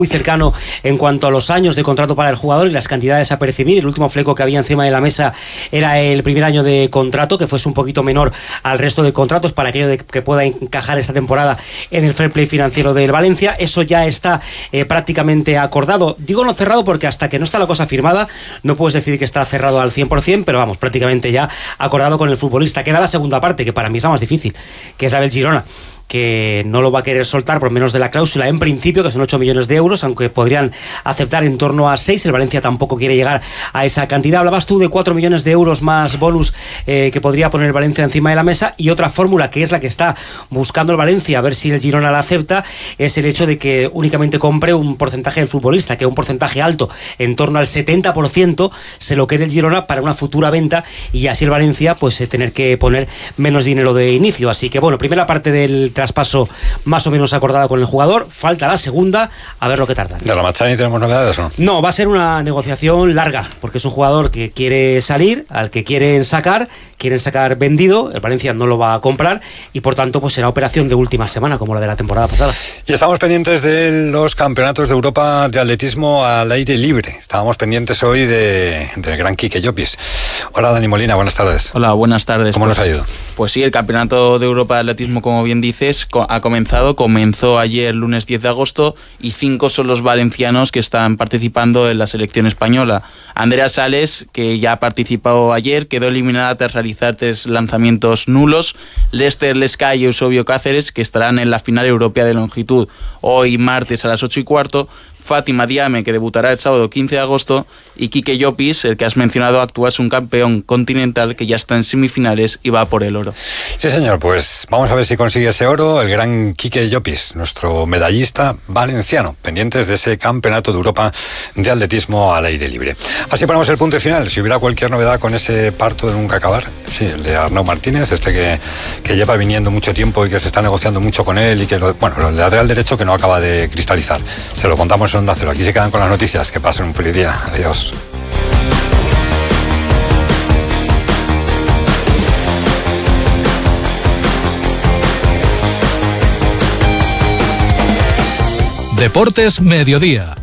muy cercano en cuanto a los años de contrato para el jugador y las cantidades a percibir. El último fleco que había encima de la mesa era el primer año de contrato, que fuese un poquito menor al resto de contratos para aquello de que pueda encajar esta temporada en el fair play financiero del Valencia. Eso ya está prácticamente acordado. Digo no cerrado porque hasta que no está la cosa firmada no puedes decir que está cerrado al 100%, pero vamos, prácticamente ya acordado con el futbolista. Queda la segunda parte, que para mí es la más difícil, que es la del Girona, que no lo va a querer soltar por menos de la cláusula en principio, que son 8 millones de euros, aunque podrían aceptar en torno a 6. El Valencia tampoco quiere llegar a esa cantidad. Hablabas tú de 4 millones de euros más bonus que podría poner el Valencia encima de la mesa, y otra fórmula que es la que está buscando el Valencia, a ver si el Girona la acepta, es el hecho de que únicamente compre un porcentaje del futbolista, que un porcentaje alto, en torno al 70%, se lo quede el Girona para una futura venta, y así el Valencia pues tener que poner menos dinero de inicio. Así que bueno, primera parte del traspaso más o menos acordada con el jugador, falta la segunda, a ver lo que tarda. ¿De Ramazani tenemos novedades o no? No, va a ser una negociación larga, porque es un jugador que quiere salir, al que quieren sacar vendido, el Valencia no lo va a comprar, y por tanto pues será operación de última semana, como la de la temporada pasada. Y estamos pendientes de los campeonatos de Europa de atletismo al aire libre. Estábamos pendientes hoy del gran Quique Llopis. Hola, Dani Molina, buenas tardes. Hola, buenas tardes. ¿Cómo nos ha ido? Pues sí, el campeonato de Europa de atletismo, como bien dices, comenzó ayer, lunes 10 de agosto, y 5 son los valencianos que están participando en la selección española. Andrea Sales, que ya ha participado ayer, quedó eliminada tras realizar 3 lanzamientos nulos. Lester Lescay y Eusebio Cáceres, que estarán en la final europea de longitud hoy martes a las 8:15. Fátima Diame, que debutará el sábado 15 de agosto, y Quique Llopis, el que has mencionado, actúa as un campeón continental que ya está en semifinales y va por el oro. Sí, señor, pues vamos a ver si consigue ese oro el gran Quique Llopis, nuestro medallista valenciano, pendientes de ese campeonato de Europa de atletismo al aire libre. Así ponemos el punto final. Si hubiera cualquier novedad con ese parto de nunca acabar, sí, el de Arnau Martínez, que lleva viniendo mucho tiempo y que se está negociando mucho con él, y que lo del lateral derecho que no acaba de cristalizar. Se lo contamos en Onda Cero. Aquí se quedan con las noticias. Que pasen un feliz día. Adiós. Deportes Mediodía.